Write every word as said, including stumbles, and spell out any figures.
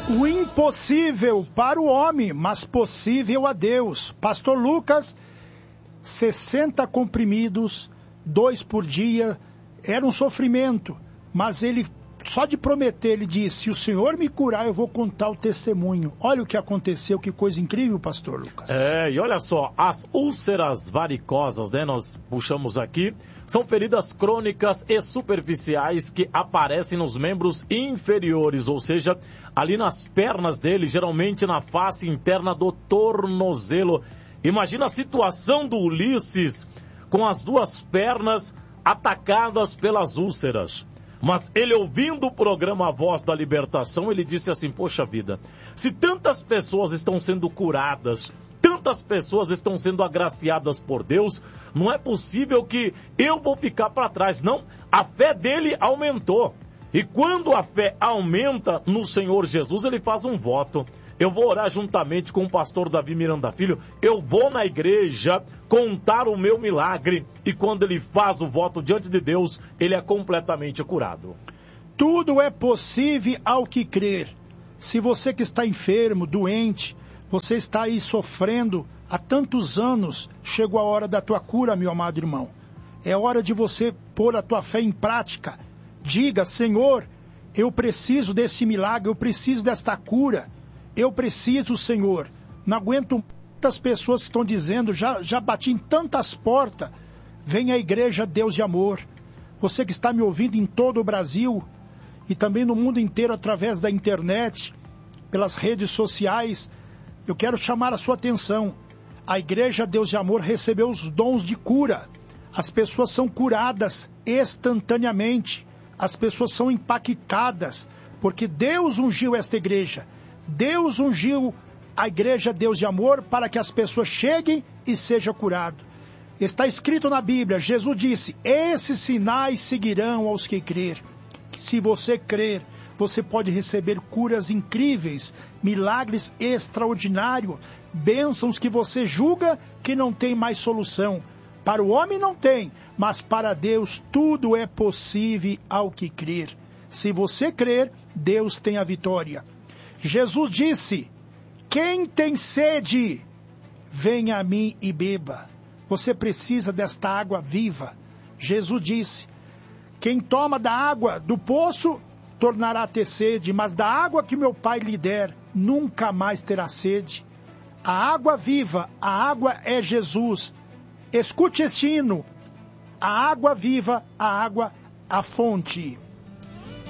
O impossível para o homem, mas possível a Deus. Pastor Lucas, sessenta comprimidos, dois por dia, era um sofrimento, mas ele, só de prometer, ele disse, se o Senhor me curar, eu vou contar o testemunho. Olha o que aconteceu, que coisa incrível, pastor Lucas. É, e olha só, as úlceras varicosas, né, nós puxamos aqui, são feridas crônicas e superficiais que aparecem nos membros inferiores, ou seja, ali nas pernas dele, geralmente na face interna do tornozelo. Imagina a situação do Ulisses com as duas pernas atacadas pelas úlceras. Mas ele, ouvindo o programa A Voz da Libertação, ele disse assim, poxa vida, se tantas pessoas estão sendo curadas, tantas pessoas estão sendo agraciadas por Deus, não é possível que eu vou ficar para trás. Não, a fé dele aumentou. E quando a fé aumenta no Senhor Jesus, ele faz um voto. Eu vou orar juntamente com o pastor Davi Miranda Filho, eu vou na igreja contar o meu milagre. E quando ele faz o voto diante de Deus, ele é completamente curado. Tudo é possível ao que crer. Se você que está enfermo, doente, você está aí sofrendo há tantos anos, chegou a hora da tua cura, meu amado irmão. É hora de você pôr a tua fé em prática. Diga, Senhor, eu preciso desse milagre, eu preciso desta cura. Eu preciso, Senhor. Não aguento muitas pessoas que estão dizendo, já, já bati em tantas portas. Vem à igreja Deus de Amor. Você que está me ouvindo em todo o Brasil e também no mundo inteiro através da internet, pelas redes sociais, eu quero chamar a sua atenção. A igreja Deus de Amor recebeu os dons de cura. As pessoas são curadas instantaneamente. As pessoas são impactadas, porque Deus ungiu esta igreja. Deus ungiu a igreja Deus de Amor para que as pessoas cheguem e sejam curadas. Está escrito na Bíblia, Jesus disse, esses sinais seguirão aos que crer. Se você crer, você pode receber curas incríveis, milagres extraordinários, bênçãos que você julga que não tem mais solução. Para o homem não tem, mas para Deus tudo é possível ao que crer. Se você crer, Deus tem a vitória. Jesus disse, quem tem sede, venha a mim e beba. Você precisa desta água viva. Jesus disse, quem toma da água do poço, tornará a ter sede, mas da água que meu Pai lhe der, nunca mais terá sede. A água viva, a água é Jesus. Escute este hino, a água viva, a água, a fonte.